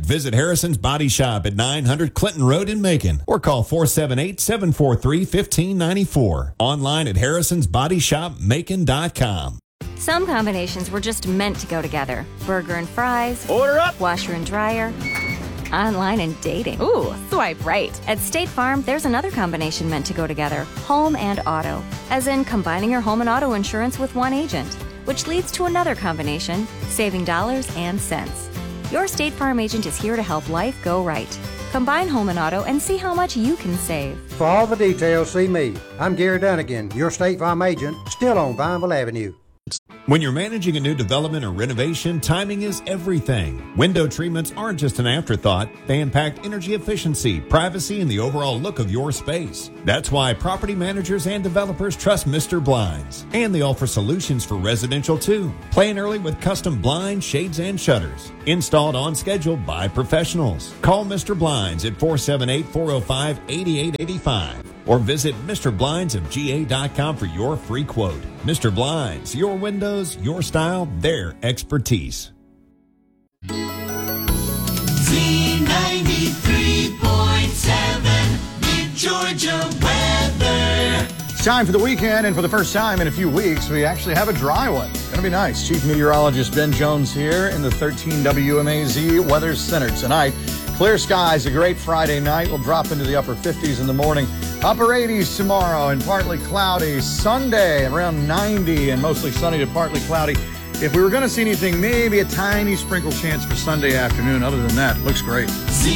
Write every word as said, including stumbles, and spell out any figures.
Visit Harrison's Body Shop at nine hundred Clinton Road in Macon or call four seven eight, seven four three, one five nine four. Online at harrisons body shop macon dot com. Some combinations were just meant to go together. Burger and fries. Order up. Washer and dryer. Online and dating. Ooh, swipe right. At State Farm, there's another combination meant to go together. Home and auto. As in combining your home and auto insurance with one agent. Which leads to another combination, saving dollars and cents. Your State Farm agent is here to help life go right. Combine home and auto and see how much you can save. For all the details, see me. I'm Gary Dunnigan, your State Farm agent, still on Vineville Avenue. When you're managing a new development or renovation, timing is everything. Window treatments aren't just an afterthought. They impact energy efficiency, privacy, and the overall look of your space. That's why property managers and developers trust Mister Blinds. And they offer solutions for residential too. Plan early with custom blinds, shades, and shutters. Installed on schedule by professionals. Call Mister Blinds at four seven eight, four oh five, eight eight eight five. Or visit Mister Blinds of G A dot com for your free quote. Mister Blinds, your windows, your style, their expertise. Z ninety-three point seven, Mid-Georgia weather. It's time for the weekend, and for the first time in a few weeks, we actually have a dry one. It's going to be nice. Chief Meteorologist Ben Jones here in the thirteen W M A Z Weather Center tonight. Clear skies, a great Friday night. We'll drop into the upper fifties in the morning. Upper eighties tomorrow and partly cloudy. Sunday around ninety and mostly sunny to partly cloudy. If we were going to see anything, maybe a tiny sprinkle chance for Sunday afternoon. Other than that, looks great. Z